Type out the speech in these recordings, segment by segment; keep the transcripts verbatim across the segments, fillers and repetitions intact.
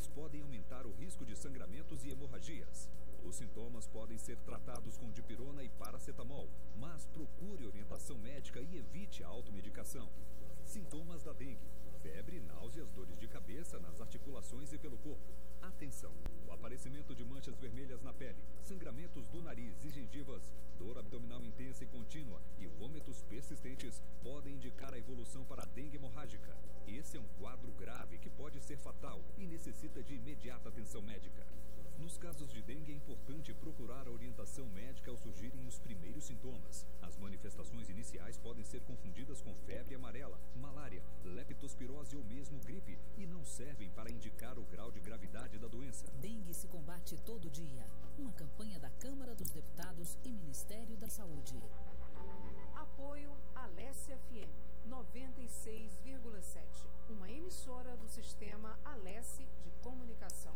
dengues podem aumentar o risco de sangramentos e hemorragias. Os sintomas podem ser tratados com dipirona e paracetamol, mas procure orientação médica e evite a automedicação. Sintomas da dengue: febre, náuseas, dores de cabeça nas articulações e pelo corpo. Atenção! O aparecimento de manchas vermelhas na pele, sangramentos do nariz e gengivas, dor abdominal intensa e contínua e vômitos persistentes podem indicar a evolução para a dengue hemorrágica. Esse é um quadro grave que pode ser fatal e necessita de imediata atenção médica. Nos casos de dengue é importante procurar a orientação médica ao surgirem os primeiros sintomas. As manifestações iniciais podem ser confundidas com febre amarela, malária, leptospirose ou mesmo gripe e não servem para indicar o grau de gravidade da doença. Dengue se combate todo dia. Uma campanha da Câmara dos Deputados e Ministério da Saúde. Apoio Alesse F M noventa e seis vírgula sete, uma emissora do sistema Alesse de comunicação.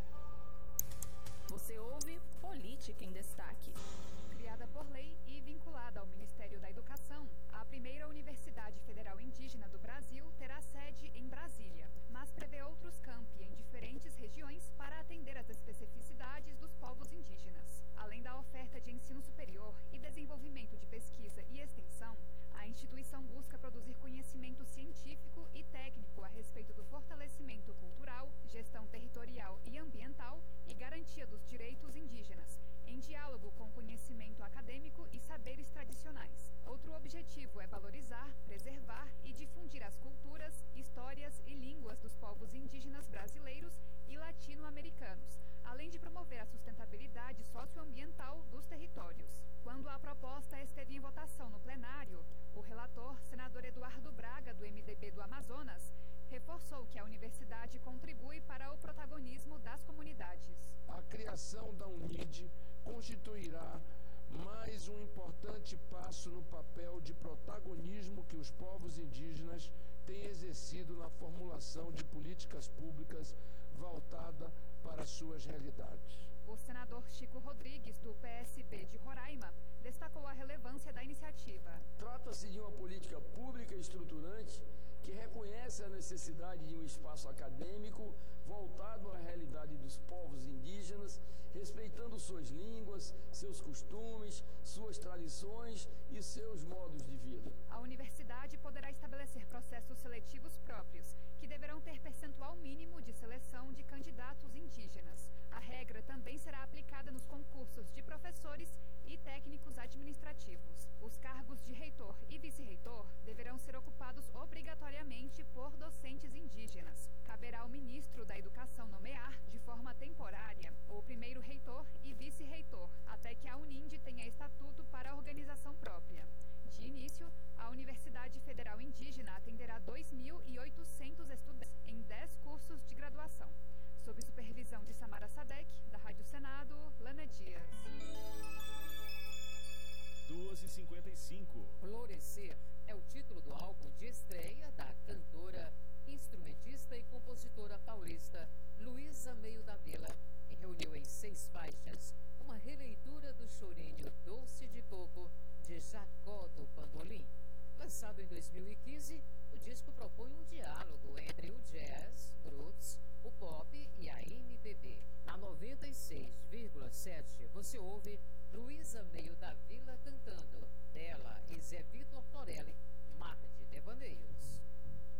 Você ouve Política em Destaque. Criada por lei e vinculada ao Ministério da Educação, a primeira Universidade Federal Indígena do Brasil terá sede em Brasília, mas prevê outros campi em diferentes regiões para atender às especificidades dos povos indígenas. Além da oferta de ensino superior e desenvolvimento de pesquisa e extensão, a instituição busca produzir conhecimento científico e técnico a respeito do fortalecimento cultural, gestão territorial e ambiental e garantia dos direitos indígenas, em diálogo com conhecimento acadêmico e saberes tradicionais. Outro objetivo é valorizar, preservar e difundir as culturas, histórias e línguas dos povos indígenas brasileiros e latino-americanos, além de promover a sustentabilidade socioambiental dos territórios. Quando a proposta esteve em votação no plenário, o relator, senador Eduardo Braga, do M D B do Amazonas, reforçou que a universidade contribui para o protagonismo das comunidades. A criação da UNID constituirá mais um importante passo no papel de protagonismo que os povos indígenas têm exercido na formulação de políticas públicas voltada para suas realidades. O senador Chico Rodrigues, do P S B de Roraima, destacou a relevância da iniciativa. Trata-se de uma política pública estruturante que reconhece a necessidade de um espaço acadêmico voltado à realidade dos povos indígenas, respeitando suas línguas, seus costumes, suas tradições e seus modos de vida. A universidade poderá estabelecer processos seletivos próprios, que deverão ter percentual mínimo de